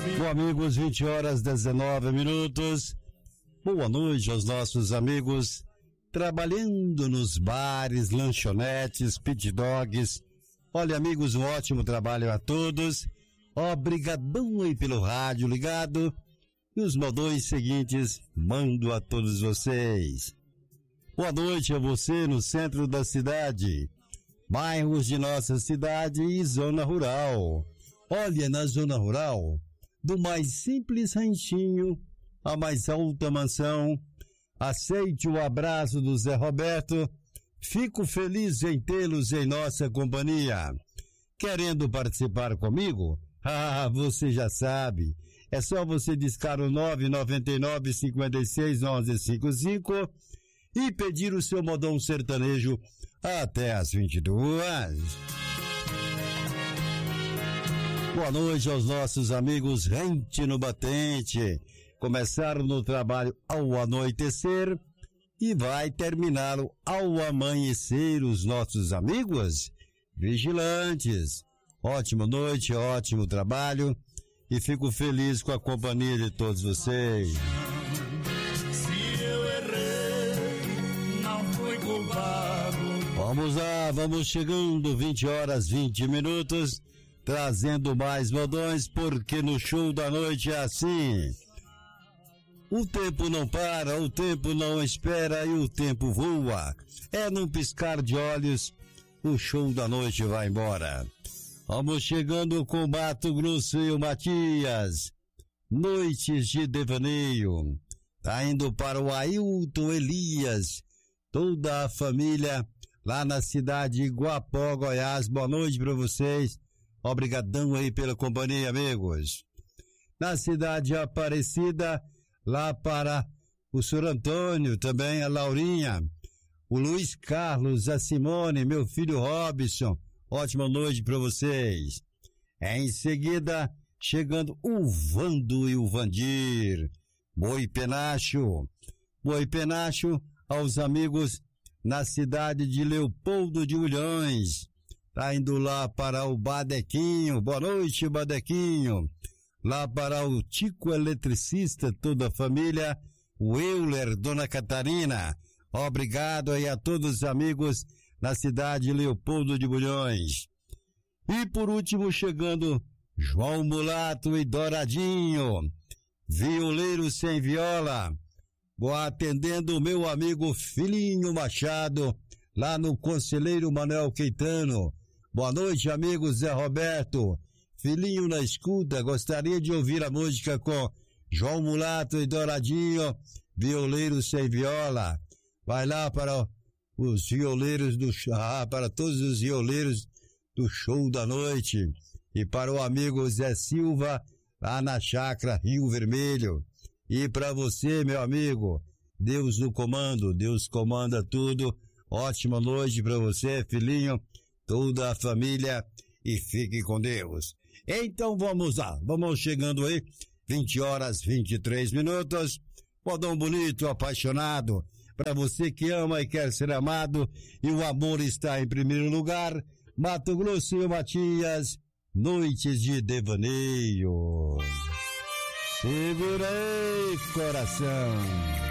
Bom, amigos, 20 horas 19 minutos. Boa noite aos nossos amigos trabalhando nos bares, lanchonetes, pit dogs. Olha, amigos, um ótimo trabalho a todos. Obrigadão aí pelo rádio ligado. E os modões seguintes mando a todos vocês. Boa noite a você no centro da cidade, bairros de nossa cidade e zona rural. Olha, na zona rural, do mais simples ranchinho à mais alta mansão, aceite o abraço do Zé Roberto. Fico feliz em tê-los em nossa companhia. Querendo participar comigo? Ah, você já sabe. É só você discar o 999-56-1155 e pedir o seu modão sertanejo até às 22. Boa noite aos nossos amigos Rente no Batente. Começaram no trabalho ao anoitecer e vai terminá-lo ao amanhecer, os nossos amigos vigilantes. Ótima noite, ótimo trabalho e fico feliz com a companhia de todos vocês. Se eu errei, não fui culpado. Vamos lá, vamos chegando, 20 horas 20 minutos, trazendo mais modões, porque no show da noite é assim. O tempo não para, o tempo não espera e o tempo voa. É num piscar de olhos, o show da noite vai embora. Vamos chegando com Mato Grosso e o Matias. Noites de devaneio. Tá indo para o Ailton Elias. Toda a família lá na cidade de Iguapó, Goiás. Boa noite para vocês. Obrigadão aí pela companhia, amigos. Na cidade de Aparecida, lá para o Sr. Antônio, também a Laurinha, o Luiz Carlos, a Simone, meu filho Robson. Ótima noite para vocês. Em seguida, chegando o Vando e o Vandir. Boi Penacho aos amigos na cidade de Leopoldo de Ulhões. Tá indo lá para o Badequinho. Boa noite, Badequinho. Lá para o Tico Eletricista, toda a família. O Euler, Dona Catarina. Obrigado aí a todos os amigos na cidade de Leopoldo de Bulhões. E por último, chegando João Mulato e Douradinho, violeiro sem viola, vou atendendo o meu amigo Filhinho Machado, lá no Conselheiro Manuel Queitano. Boa noite, amigo Zé Roberto. Filhinho na escuta, gostaria de ouvir a música com João Mulato e Douradinho, violeiro sem viola. Vai lá para os violeiros para todos os violeiros do show da noite e para o amigo Zé Silva lá na chácara Rio Vermelho. E para você, meu amigo, Deus no comando, Deus comanda tudo. Ótima noite para você, filhinho, toda a família e fique com Deus. Então vamos lá, vamos chegando aí, 20 horas 23 minutos. Modão bonito, apaixonado, para você que ama e quer ser amado, e o amor está em primeiro lugar. Mato Grosso e o Matias, noites de devaneio. Segura aí, coração.